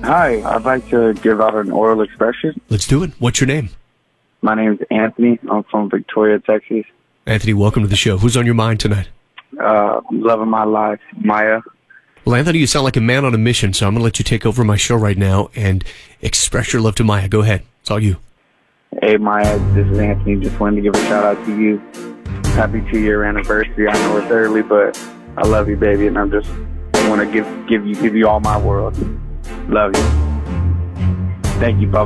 Hi, I'd like to give out an oral expression. Let's do it. What's your name? My name's Anthony. I'm from Victoria, Texas. Anthony, welcome to the show. Who's on your mind tonight? Love of my life, Maya. Well, Anthony, you sound like a man on a mission, so I'm going to let you take over my show right now and express your love to Maya. Go ahead. It's all you. Hey, Maya, this is Anthony. Just wanted to give a shout-out to you. Happy 2-year anniversary. I know it's early, but I love you, baby, and I just want to give you all my world. Love you. Thank you. Bye-bye.